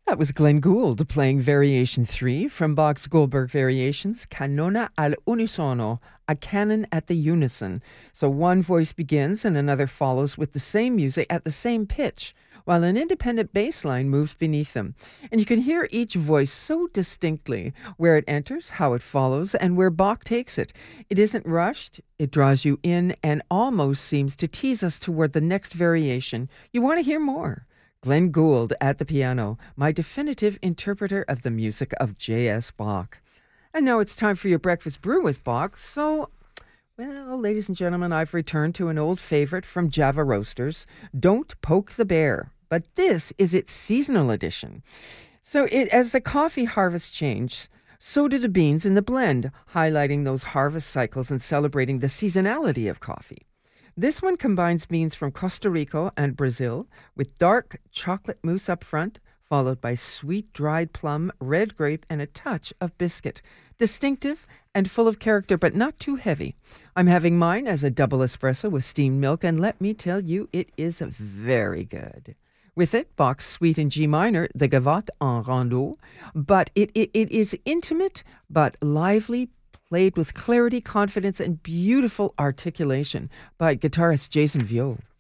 That was Glenn Gould playing Variation 3 from Bach's Goldberg Variations, Canona al unisono, a canon at the unison. So one voice begins and another follows with the same music at the same pitch, while an independent bass line moves beneath them. And you can hear each voice so distinctly, where it enters, how it follows, and where Bach takes it. It isn't rushed, it draws you in and almost seems to tease us toward the next variation. You want to hear more. Glenn Gould at the piano, my definitive interpreter of the music of J.S. Bach. And now it's time for your breakfast brew with Bach. So, well, ladies and gentlemen, I've returned to an old favorite from Java Roasters, Don't Poke the Bear. But this is its seasonal edition. So as the coffee harvest changes, so do the beans in the blend, highlighting those harvest cycles and celebrating the seasonality of coffee. This one combines beans from Costa Rica and Brazil with dark chocolate mousse up front, followed by sweet dried plum, red grape, and a touch of biscuit. Distinctive and full of character, but not too heavy. I'm having mine as a double espresso with steamed milk, and let me tell you, it is very good. With it, Bach's Suite in G minor, the Gavotte en Rondeau, but it is intimate but lively, played with clarity, confidence, and beautiful articulation by guitarist Jason Vio.